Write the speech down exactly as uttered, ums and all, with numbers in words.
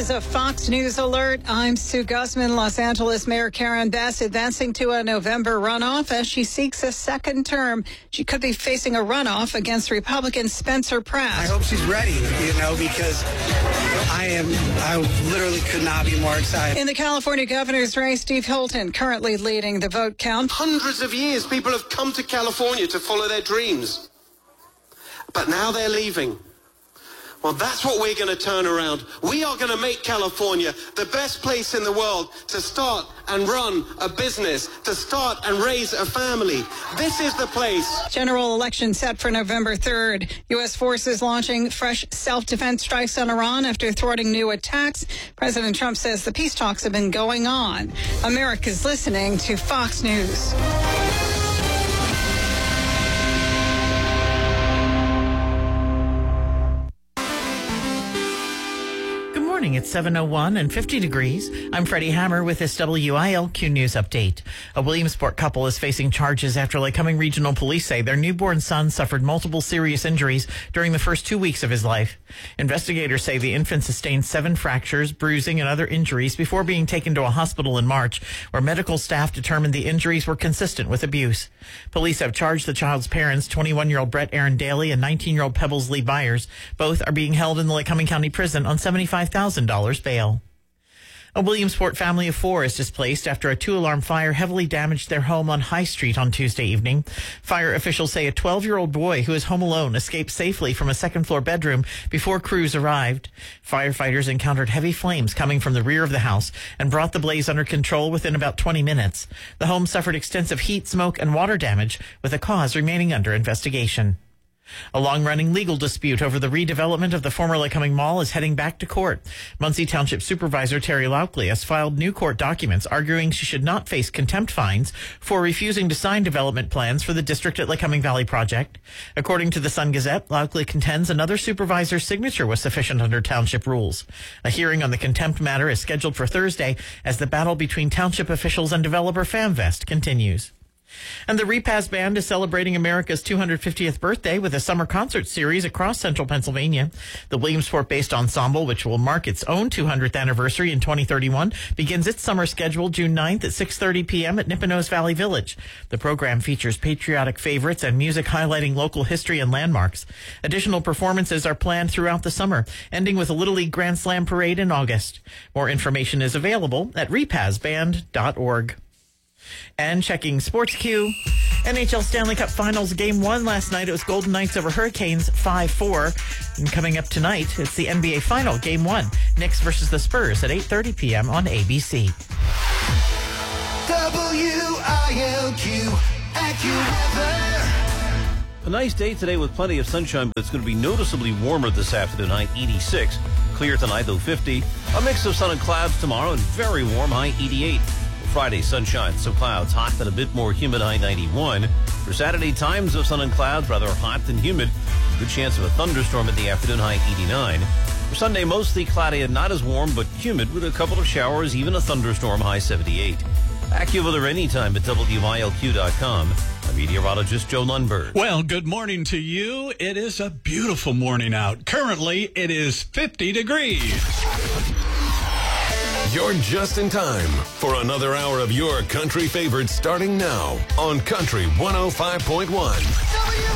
is a Fox News alert. I'm Sue Guzman. Los Angeles Mayor Karen Bass advancing to a November runoff as she seeks a second term. She could be facing a runoff against Republican Spencer Pratt. I hope she's ready, you know, because I am, I literally could not be more excited. In the California governor's race, Steve Hilton currently leading the vote count. Hundreds of years, people have come to California to follow their dreams. But now they're leaving. Well, that's what we're going to turn around. We are going to make California the best place in the world to start and run a business, to start and raise a family. This is the place. General election set for November third. U S forces launching fresh self-defense strikes on Iran after thwarting new attacks. President Trump says the peace talks have been going on. America's listening to Fox News. It's seven oh one and fifty degrees. I'm Freddie Hammer with this W I L Q News update. A Williamsport couple is facing charges after Lycoming Regional Police say their newborn son suffered multiple serious injuries during the first two weeks of his life. Investigators say the infant sustained seven fractures, bruising, and other injuries before being taken to a hospital in March, where medical staff determined the injuries were consistent with abuse. Police have charged the child's parents, twenty-one-year-old Brett Aaron Daly and nineteen-year-old Pebbles Lee Byers. Both are being held in the Lycoming County Prison on seventy-five thousand dollars bail. A Williamsport family of four is displaced after a two-alarm fire heavily damaged their home on High Street on Tuesday evening. Fire officials say a twelve-year-old boy who is home alone escaped safely from a second-floor bedroom before crews arrived. Firefighters encountered heavy flames coming from the rear of the house and brought the blaze under control within about twenty minutes. The home suffered extensive heat, smoke, and water damage, with the cause remaining under investigation. A long-running legal dispute over the redevelopment of the former Lycoming Mall is heading back to court. Muncie Township Supervisor Terry Laukley has filed new court documents arguing she should not face contempt fines for refusing to sign development plans for the District at Lycoming Valley project. According to the Sun Gazette, Laukley contends another supervisor's signature was sufficient under township rules. A hearing on the contempt matter is scheduled for Thursday as the battle between township officials and developer FamVest continues. And the Repaz Band is celebrating America's two hundred fiftieth birthday with a summer concert series across central Pennsylvania. The Williamsport-based ensemble, which will mark its own two hundredth anniversary in twenty thirty-one, begins its summer schedule June ninth at six thirty p.m. at Nippenose Valley Village. The program features patriotic favorites and music highlighting local history and landmarks. Additional performances are planned throughout the summer, ending with a Little League Grand Slam parade in August. More information is available at repaz band dot org. And checking Sports Q, N H L Stanley Cup Finals Game one last night. It was Golden Knights over Hurricanes five four. And coming up tonight, it's the N B A Final Game one. Knicks versus the Spurs at eight thirty p.m. on A B C. W I L Q, AccuWeather. A nice day today with plenty of sunshine, but it's going to be noticeably warmer this afternoon, high eighty-six. Clear tonight, though fifty. A mix of sun and clouds tomorrow, and very warm, high eighty-eight. Friday, sunshine, some clouds, hot and a bit more humid, high ninety-one. For Saturday, times of sun and clouds, rather hot and humid. Good chance of a thunderstorm in the afternoon, high eighty-nine. For Sunday, mostly cloudy and not as warm, but humid with a couple of showers, even a thunderstorm, high seventy-eight. AccuWeather anytime at W I L Q dot com. I'm meteorologist Joe Lundberg. Well, good morning to you. It is a beautiful morning out. Currently, it is fifty degrees. You're just in time for another hour of your country favorites starting now on Country one oh five point one.